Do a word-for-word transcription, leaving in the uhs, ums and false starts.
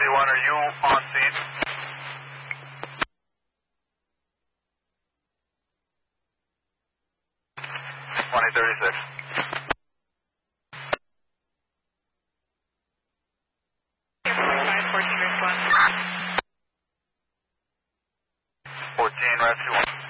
one, are you on scene? twenty thirty-six. fourteen, rescue one.